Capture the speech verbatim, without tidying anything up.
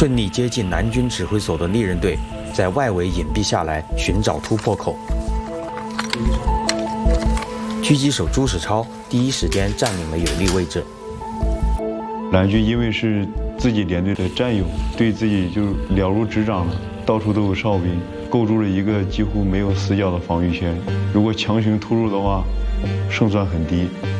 顺利接近南军指挥所的猎人队在外围隐蔽下来，寻找突破口。狙击手朱世超第一时间占领了有利位置。 蓝军因为是自己连队的战友，对自己就了如指掌了，到处都有哨兵，构筑了一个几乎没有死角的防御线。如果强行突入的话，胜算很低。